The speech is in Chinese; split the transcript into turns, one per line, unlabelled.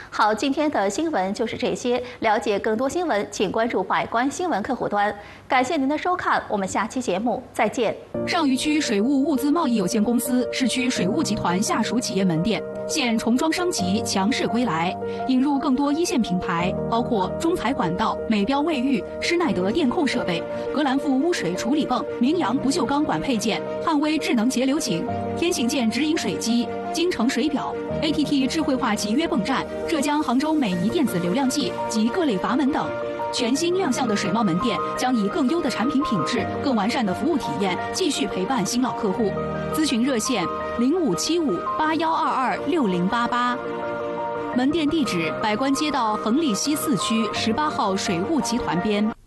好，今天的新闻就是这些。了解更多新闻，请关注百官新闻客户端。感谢您的收看，我们下期节目再见。
上虞区水务物资贸易有限公司市区水务集团下属企业门店现重装升级，强势归来，引入更多一线品牌，包括中材管道、美标卫浴、施耐德电控设备、格兰富污水处理泵、明阳不锈钢管配件、汉威智能节流井、天行健直饮水机、京城水表、ATT 智慧化集约泵站、浙江杭州美宜电子流量计及各类阀门等。全新亮相的水贸门店将以更优的产品品质、更完善的服务体验，继续陪伴新老客户。咨询热线：057581226088。门店地址：百官街道恒利西4区18号水务集团边。